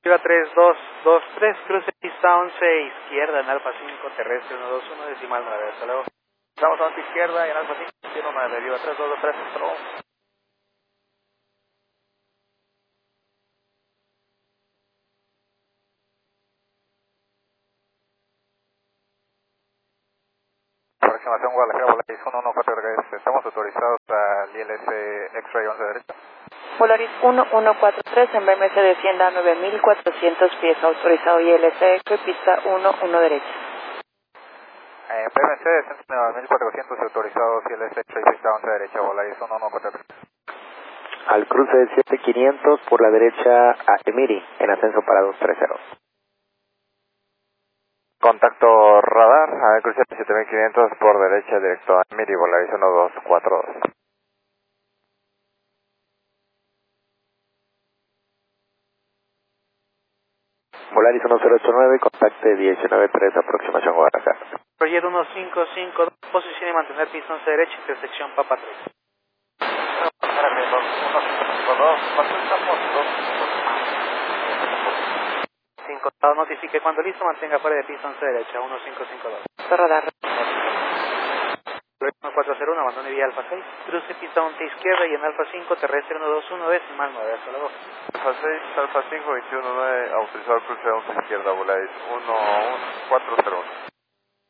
Alfa 3223, cruce pista 11 izquierda en Alfa 5, terrestre 121, decimal 9, hasta luego. Estamos a 11 izquierda y en Alfa 5, 19, viva 3223, hasta luego. Aproximación Guadalajara, Volaris 114, estamos autorizados al ILS X-Ray 11 derecha. Volaris 1143 en BMS descienda a 9400 pies, autorizado ILS X, pista 11 derecha. En BMC descenso 9400 autorizados ILS X-Ray pista 11 derecha, Volaris 1143. Al cruce de 7500 por la derecha a Emiri, en ascenso para 230. Contacto radar, a cruce de 7500 por derecha directo a Emiri, Volaris 1242. Volaris 1089, contacte 193, aproximación Guadalajara. Roger 1552, posición y mantener pista 11 derecha, intersección Papa 3. Espérame, 152, ¿cuánto estamos? 5, notifique cuando listo, mantenga fuera de pista 11 derecha, 1552. Radar. 1401, abandone vía Alfa 6, cruce pista 11 izquierda y en Alfa 5, terrestre 121, decimal 9, hasta luego. Alfa 6, Alfa 5, 21, 9, autorizado cruce 11 izquierda, Volaris 1401.